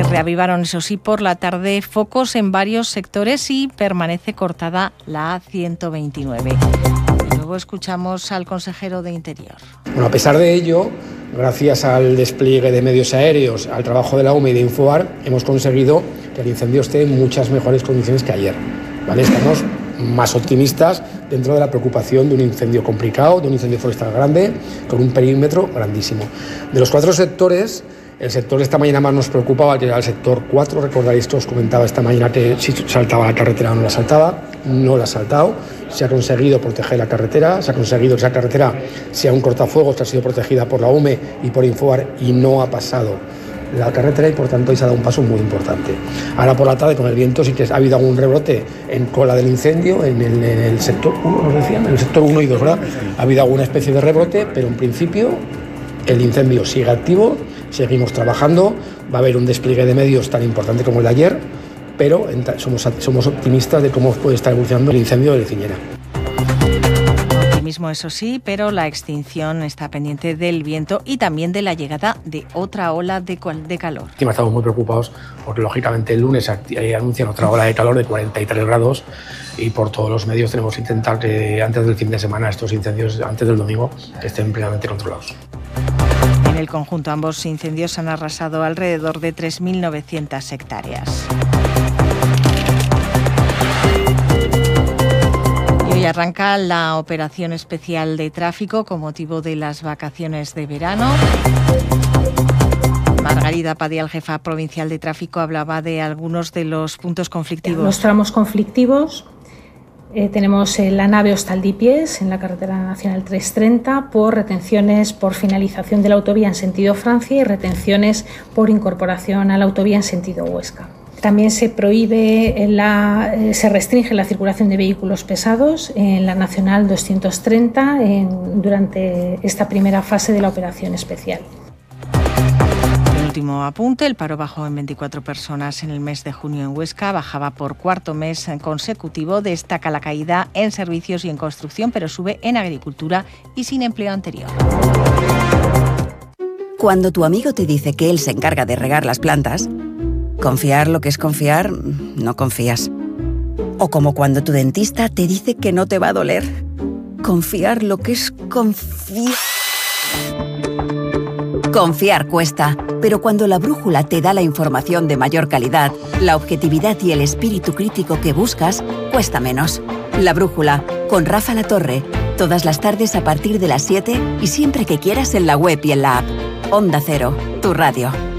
reavivaron, eso sí, por la tarde focos en varios sectores y permanece cortada la A129. Y luego escuchamos al consejero de Interior. Bueno, a pesar de ello, gracias al despliegue de medios aéreos, al trabajo de la UME y de Infobar, hemos conseguido que el incendio esté en muchas mejores condiciones que ayer, ¿vale? Estamos más optimistas dentro de la preocupación de un incendio complicado, de un incendio forestal grande, con un perímetro grandísimo. De los 4 sectores, el sector de esta mañana más nos preocupaba, que era el sector 4, recordaréis que os comentaba esta mañana que si saltaba la carretera o no la saltaba, no la ha saltado, se ha conseguido proteger la carretera, se ha conseguido que esa carretera sea un cortafuegos que ha sido protegida por la UME y por Infobar y no ha pasado la carretera y por tanto ahí se ha dado un paso muy importante. Ahora por la tarde con el viento sí que ha habido algún rebrote en cola del incendio, en el sector 1, nos decían, en el sector 1 y 2, ¿verdad? Ha habido alguna especie de rebrote, pero en principio el incendio sigue activo, seguimos trabajando, va a haber un despliegue de medios tan importante como el de ayer, pero somos optimistas de cómo puede estar evolucionando el incendio de Ciñera. Optimismo, eso sí, pero la extinción está pendiente del viento y también de la llegada de otra ola de calor. Estamos muy preocupados porque lógicamente el lunes anuncian otra ola de calor de 43 grados y por todos los medios tenemos que intentar que antes del fin de semana estos incendios, antes del domingo, estén plenamente controlados. En el conjunto, ambos incendios han arrasado alrededor de 3.900 hectáreas. Y hoy arranca la operación especial de tráfico con motivo de las vacaciones de verano. Margarida Padial, jefa provincial de tráfico, hablaba de algunos de los puntos conflictivos. Los tramos conflictivos. Tenemos la nave Hostaldipies en la carretera nacional 330 por retenciones por finalización de la autovía en sentido Francia y retenciones por incorporación a la autovía en sentido Huesca. También se restringe la circulación de vehículos pesados en la nacional 230 durante esta primera fase de la operación especial. Último apunte, el paro bajó en 24 personas en el mes de junio en Huesca, bajaba por cuarto mes consecutivo, destaca la caída en servicios y en construcción, pero sube en agricultura y sin empleo anterior. Cuando tu amigo te dice que él se encarga de regar las plantas, confiar lo que es confiar, no confías. O como cuando tu dentista te dice que no te va a doler, confiar lo que es confiar. Confiar cuesta, pero cuando la brújula te da la información de mayor calidad, la objetividad y el espíritu crítico que buscas, cuesta menos. La brújula, con Rafa Latorre, todas las tardes a partir de las 7 y siempre que quieras en la web y en la app. Onda Cero, tu radio.